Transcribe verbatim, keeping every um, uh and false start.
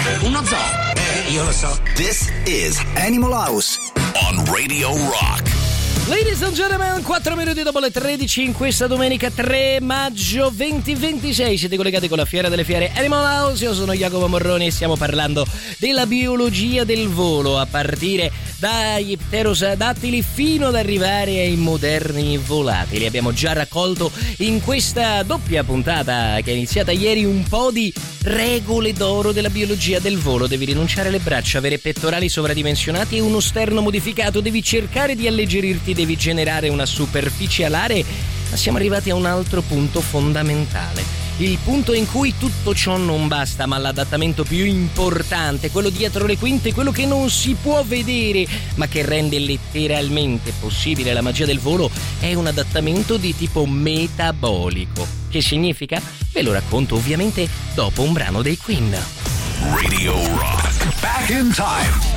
Uno zoo? Eh, io lo so. This is Animal House on Radio Rock. Ladies and gentlemen, quattro minuti dopo le tredici in questa domenica tre maggio duemilaventisei siete collegati con la Fiera delle Fiere Animal House. Io sono Jacopo Morroni e stiamo parlando della biologia del volo, a partire dagli pterodattili fino ad arrivare ai moderni volatili. Abbiamo già raccolto in questa doppia puntata che è iniziata ieri un po' di regole d'oro della biologia del volo. Devi rinunciare alle braccia, avere pettorali sovradimensionati e uno sterno modificato, devi cercare di alleggerirti, devi generare una superficie alare, ma siamo arrivati a un altro punto fondamentale, il punto in cui tutto ciò non basta, ma l'adattamento più importante, quello dietro le quinte, quello che non si può vedere ma che rende letteralmente possibile la magia del volo, è un adattamento di tipo metabolico. Che significa? Ve lo racconto ovviamente dopo un brano dei Queen. Radio Rock. Back in time.